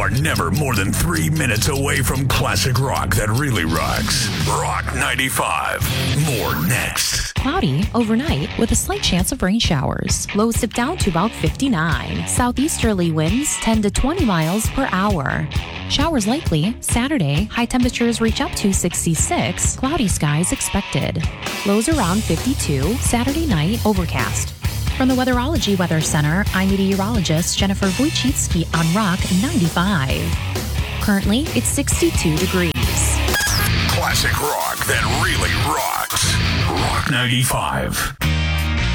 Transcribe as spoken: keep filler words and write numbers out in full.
are never more than three minutes away from classic rock that really rocks. Rock ninety-five. More next. Cloudy overnight with a slight chance of rain showers. Lows dip down to about fifty-nine. Southeasterly winds ten to twenty miles per hour. Showers likely Saturday. High temperatures reach up to sixty-six. Cloudy skies expected. Lows around fifty-two. Saturday night overcast. From the Weatherology Weather Center, I'm meteorologist Jennifer Wojcicki on Rock ninety-five. Currently, it's sixty-two degrees. Classic rock that really rocks. Rock ninety-five.